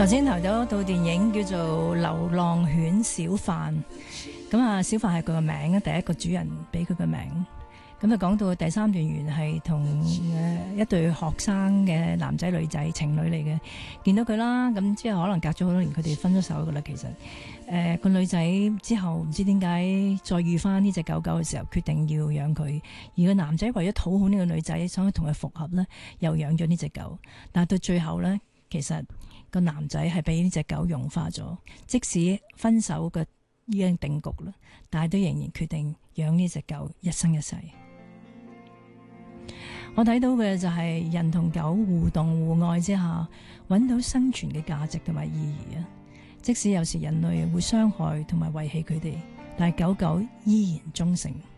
頭先提到一套電影叫做《流浪犬小販》，咁啊，小販係佢個名，第一個主人俾佢個名。咁就講到第三段原係同一對學生嘅男仔女仔情侶嚟嘅，見到佢啦，咁之後可能隔咗好多年，佢哋分咗手噶啦。其實個女仔之後唔知點解再遇翻呢隻狗狗嘅時候，決定要養佢，而個男仔為咗討好呢個女仔，想同佢復合呢，又養咗呢隻狗。但係到最後呢，其實個男仔係俾呢隻狗融化咗，即使分手嘅已經定局啦，但係都仍然決定養呢隻狗一生一世。我睇到嘅就係人同狗互動互愛之下，揾到生存嘅價值同埋意義啊！即使有時人類會傷害同埋遺棄佢哋，但係狗狗依然忠誠。